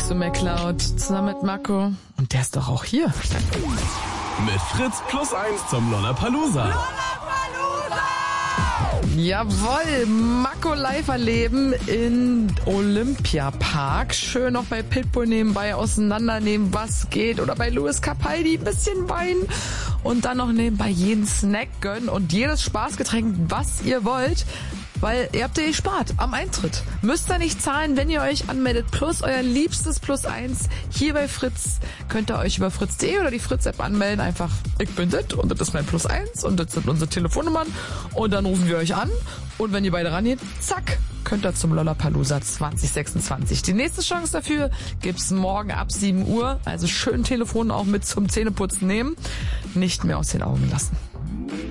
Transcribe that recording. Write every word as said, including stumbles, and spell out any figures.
zu McCloud zusammen mit Marco. Und der ist doch auch hier. Mit Fritz plus eins zum Lollapalooza. Lollapalooza! Jawohl, Marco live erleben in Olympiapark. Schön noch bei Pitbull nebenbei auseinandernehmen, was geht. Oder bei Louis Capaldi ein bisschen Wein. Und dann noch nebenbei jeden Snack gönnen und jedes Spaßgetränk, was ihr wollt. Weil ihr habt ja gespart am Eintritt. Müsst ihr nicht zahlen, wenn ihr euch anmeldet. Plus euer liebstes Plus eins hier bei Fritz. Könnt ihr euch über fritz punkt de oder die Fritz-App anmelden. Einfach, ich bin das und das ist mein Plus eins und das sind unsere Telefonnummern. Und dann rufen wir euch an. Und wenn ihr beide rangeht, zack, könnt ihr zum Lollapalooza zwanzig sechsundzwanzig. Die nächste Chance dafür gibt's morgen ab sieben Uhr. Also schön Telefon auch mit zum Zähneputzen nehmen. Nicht mehr aus den Augen lassen.